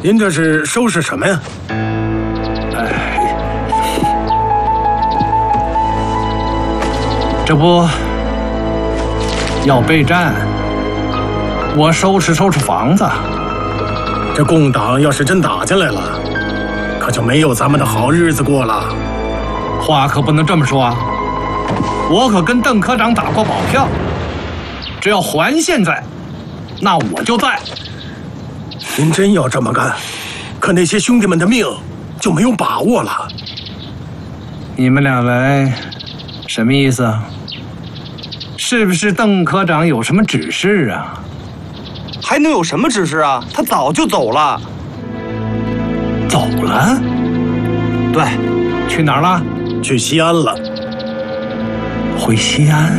您这是收拾什么呀？ 这不要备战，我收拾收拾房子。 这共党要是真打进来了，可就没有咱们的好日子过了。 话可不能这么说啊！我可跟邓科长打过保票，只要环县在，那我就在。 您真要这么干，可那些兄弟们的命就没有把握了。 你们俩来，什么意思啊？是不是邓科长有什么指示啊？ 还能有什么指示啊？他早就走了。 走了？ 对， 去哪儿了？ 去西安了。 回西安？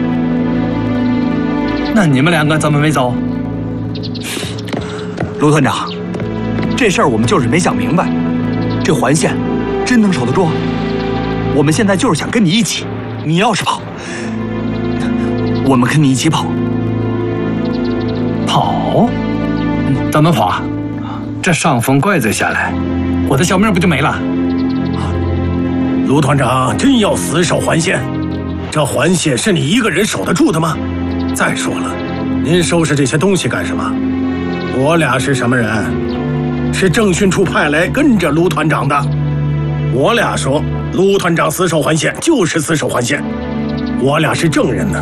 那你们两个怎么没走？ 卢团长，这事儿我们就是没想明白，这环县真能守得住？我们现在就是想跟你一起，你要是跑，我们跟你一起跑。 跑？怎么跑啊？这上风怪罪下来，我的小命不就没了？ 卢团长真要死守环县？这环县是你一个人守得住的吗？再说了，您收拾这些东西干什么？我俩是什么人？是政训处派来跟着卢团长的。我俩说，卢团长死守环县就是死守环县，我俩是证人呢。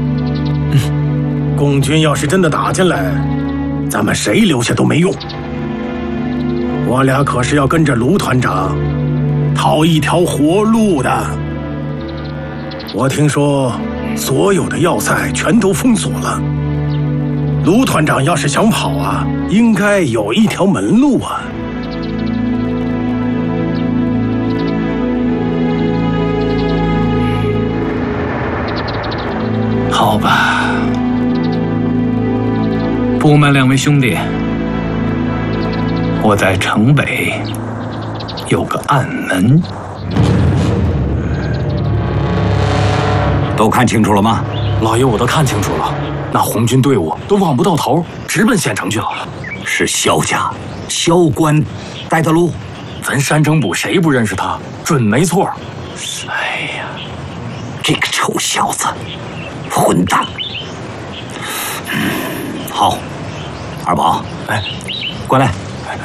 共军要是真的打进来，咱们谁留下都没用。我俩可是要跟着卢团长讨一条活路的。我听说所有的要塞全都封锁了，卢团长要是想跑啊，应该有一条门路啊。 好吧，不瞒两位兄弟，我在城北有个暗门。 都看清楚了吗？ 老爷，我都看清楚了，那红军队伍都望不到头，直奔县城去了。 是萧家，萧官带的路。 咱山城堡谁不认识他？准没错。 哎呀，这个臭小子，混蛋！好，二宝， 哎， 过来。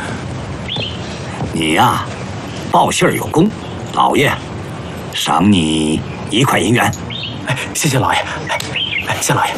你呀，报信儿有功，老爷赏你1块银元。 哎，谢谢老爷。哎，谢老爷。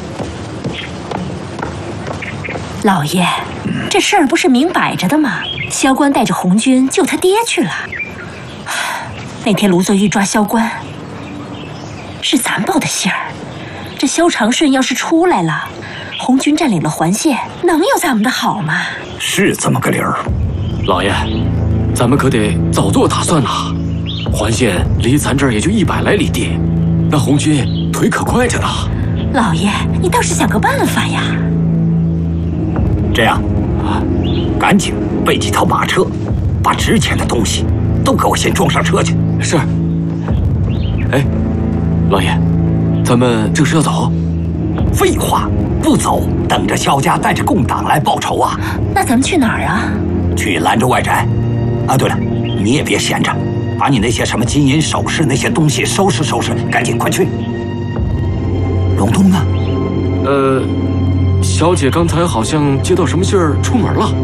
老爷，这事儿不是明摆着的吗？萧官带着红军救他爹去了。那天卢作峪抓萧官，是咱报的信儿。这萧长顺要是出来了，红军占领了环县，能有咱们的好吗？ 是这么个理儿。 老爷，咱们可得早做打算呐。环县离咱这儿也就100来里地，那红军腿可快着呢。 老爷，你倒是想个办法呀！ 这样，赶紧备几套马车，把值钱的东西都给我先装上车去。 是。哎，老爷，咱们这是要走？ 废话，不走，等着萧家带着共党来报仇啊！ 那咱们去哪儿啊？ 去兰州外宅。啊，对了，你也别闲着，把你那些什么金银首饰那些东西收拾收拾，赶紧快去。荣东呢？ 小姐刚才好像接到什么信儿，出门了。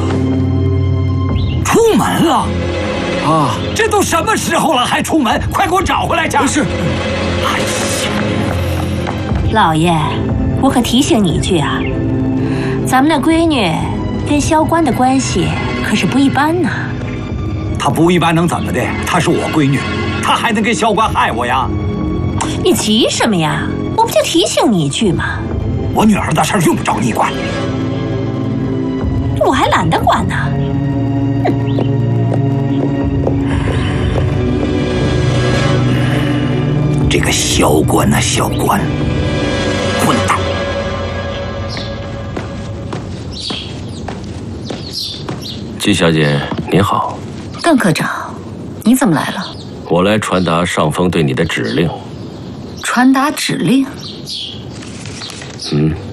出门了？ 啊， 这都什么时候了还出门？快给我找回来去！ 是。 哎呀， 老爷，我可提醒你一句啊，咱们那闺女跟萧官的关系可是不一般呐。 她不一般能怎么的？她是我闺女，她还能跟萧官害我呀？ 你急什么呀？我不就提醒你一句吗？ 我女儿的事用不着你管， 我还懒得管呢。 这个萧官啊，萧官，混蛋！ 季小姐您好。 邓科长，你怎么来了？ 我来传达上峰对你的指令。 传达指令？ 嗯。